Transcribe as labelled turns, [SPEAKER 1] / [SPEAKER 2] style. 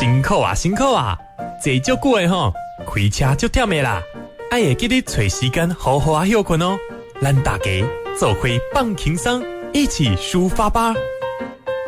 [SPEAKER 1] 辛苦啊，辛苦啊！坐足久的吼，开车足忝的啦，爱会记得找时间好好休困哦。咱大家做伙放轻松，一起抒发吧。